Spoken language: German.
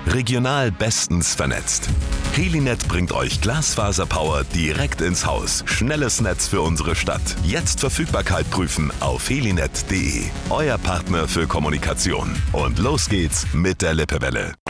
Regional bestens vernetzt. Helinet bringt euch Glasfaserpower direkt ins Haus. Schnelles Netz für unsere Stadt. Jetzt Verfügbarkeit prüfen auf helinet.de. Euer Partner für Kommunikation. Und los geht's mit der Lippewelle.